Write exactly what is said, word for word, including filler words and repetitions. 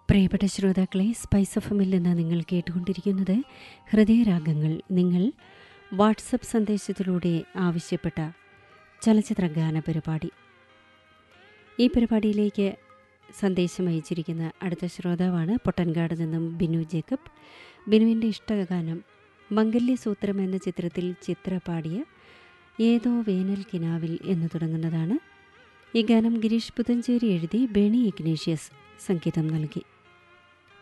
പ്രിയപ്പെട്ട ശ്രോതാക്കളെ, spice F എമ്മിൽ നിന്ന് നിങ്ങൾ കേട്ടുകൊണ്ടിരിക്കുന്നത് ഹൃദയരാഗങ്ങൾ. നിങ്ങൾ വാട്സപ്പ് സന്ദേശത്തിലൂടെ ആവശ്യപ്പെട്ട ചലച്ചിത്രഗാന പരിപാടി. ഈ പരിപാടിയിലേക്ക് സന്ദേശം അയച്ചിരിക്കുന്ന അടുത്ത ശ്രോതാവാണ് പൊട്ടൻകാട് നിന്നും ബിനു ജേക്കബ്. ബിനുവിൻ്റെ ഇഷ്ടഗാനം മംഗല്യസൂത്രം എന്ന ചിത്രത്തിൽ ചിത്ര പാടിയ ഏതോ വേനൽ കിനാവിൽ എന്ന് തുടങ്ങുന്നതാണ്. ഈ ഗാനം ഗിരീഷ് പുതഞ്ചേരി എഴുതി ബേണി ഇഗ്നേഷ്യസ് സംഗീതം നൽകി.